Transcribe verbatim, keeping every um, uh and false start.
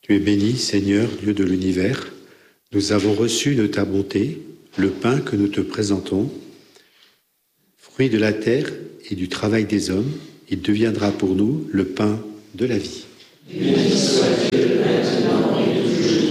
Tu es béni, Seigneur, Dieu de l'univers. Nous avons reçu de ta bonté le pain que nous te présentons. Fruit de la terre et du travail des hommes, il deviendra pour nous le pain de la vie. Béni soit Dieu maintenant et